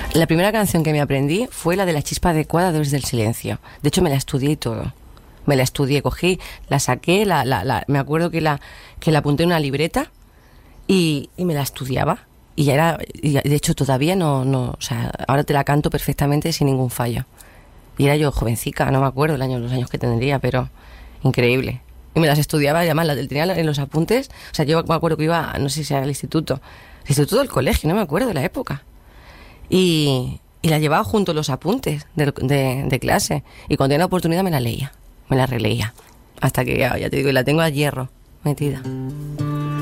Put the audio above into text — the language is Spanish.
La primera canción que me aprendí fue la de La chispa adecuada de Héroes del Silencio. De hecho, me la estudié y todo. Me la estudié, cogí, la saqué, me acuerdo que la apunté en una libreta y me la estudiaba. Y ya era, y de hecho todavía no, o sea, ahora te la canto perfectamente sin ningún fallo. Y era yo jovencica, no me acuerdo los años que tendría, pero increíble. Y me las estudiaba, y además las tenía en los apuntes. O sea, yo me acuerdo que iba, no sé si era el instituto del colegio, no me acuerdo de la época. Y la llevaba junto a los apuntes de clase. Y cuando tenía la oportunidad me la leía, me la releía. Hasta que ya te digo, la tengo a hierro metida.